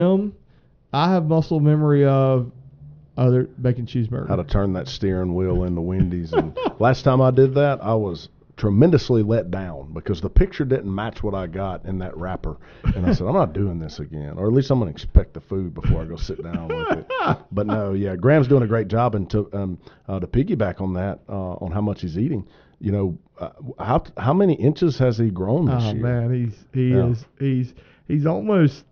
I have muscle memory of other bacon cheeseburger. How to turn that steering wheel in the Wendy's. And last time I did that, I was tremendously let down because the picture didn't match what I got in that wrapper. And I said, I'm not doing this again. Or at least I'm going to expect the food before I go sit down with it. But no, yeah, Graham's doing a great job. And to piggyback on that, on how much he's eating, you know, how many inches has he grown this year? Oh man, he's almost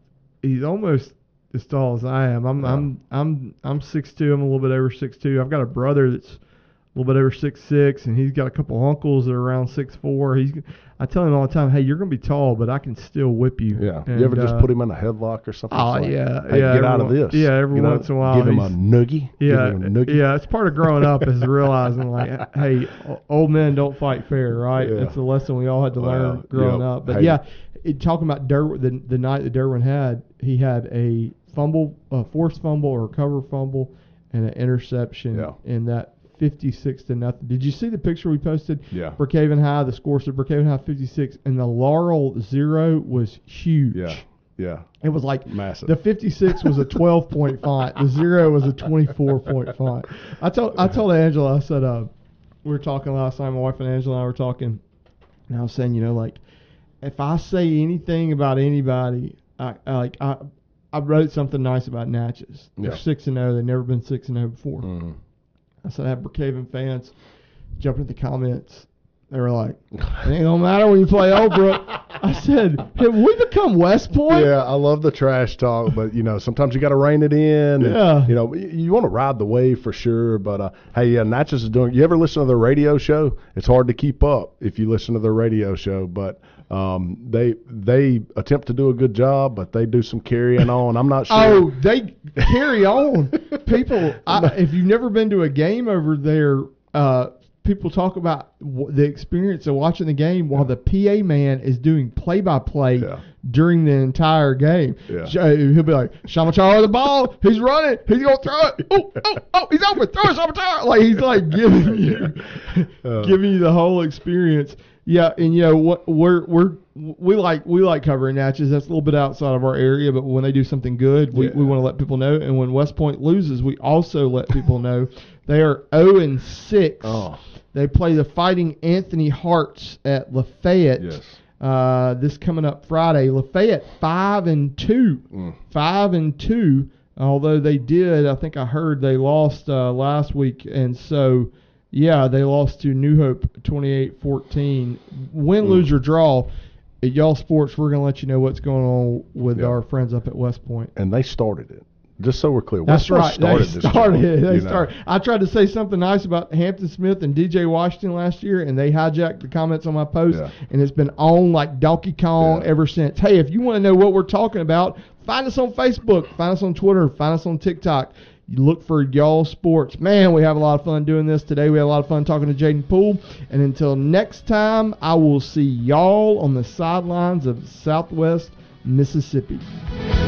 as tall as I am. I'm 6'2". I'm a little bit over 6'2". I've got a brother that's a little bit over 6'6", and he's got a couple uncles that are around 6'4". I tell him all the time, hey, you're gonna be tall, but I can still whip you. Yeah. And, you ever just put him in a headlock or something? Oh like, yeah, hey, yeah. Get out of this. Yeah, every once in a while. Give him a noogie. Yeah, Give him a noogie. yeah. It's part of growing up is realizing like, hey, old men don't fight fair, right? Yeah. It's a lesson we all had to learn growing up. But talking about Derwin, the night that Derwin had, he had a fumble, a forced fumble or recover fumble, and an interception in that 56-0. Did you see the picture we posted? Yeah. Brookhaven High, the score said Brookhaven High 56, and the Laurel 0 was huge. Yeah. Yeah. It was like massive. The 56 was a 12-point font. The 0 was a 24-point font. I told Angela, I said, we were talking last night, my wife and Angela and I were talking, and I was saying, you know, like, if I say anything about anybody, I wrote something nice about Natchez. They're 6-0. They've never been 6-0 before. Mm-hmm. I said I had Brookhaven fans jumping in the comments. They were like, it ain't gonna matter when you play Old Brook. I said, have we become West Point? Yeah, I love the trash talk, but, you know, sometimes you got to rein it in. Yeah. And, you know, you want to ride the wave for sure, but, hey, Natchez is doing – you ever listen to their radio show? It's hard to keep up if you listen to their radio show, but they attempt to do a good job, but they do some carrying on. I'm not sure. Oh, they carry on. People, if you've never been to a game over there, people talk about the experience of watching the game while the PA man is doing play-by-play during the entire game. Yeah. He'll be like, Shamachar the ball, he's running, he's going to throw it. Oh, he's open, throw it, Shamachar. Like, he's like giving you the whole experience. Yeah, and you know what we like covering Natchez. That's a little bit outside of our area, but when they do something good, we want to let people know. And when West Point loses, we also let people know. They are 0-6. Oh. They play the Fighting Anthony Hearts at Lafayette. Yes. This coming up Friday. Lafayette 5-2. 5-2. Although they did, I think I heard they lost last week, and so. Yeah, they lost to New Hope 28-14. Win, lose, or draw. At Y'all Sports, we're going to let you know what's going on with our friends up at West Point. And they started it. Just so we're clear. That's right. They started it. I tried to say something nice about Hampton Smith and DJ Washington last year, and they hijacked the comments on my post, and it's been on like Donkey Kong ever since. Hey, if you want to know what we're talking about, find us on Facebook, find us on Twitter, find us on TikTok. You look for Y'all Sports. Man, we have a lot of fun doing this today. We had a lot of fun talking to Jaden Poole. And until next time, I will see y'all on the sidelines of Southwest Mississippi.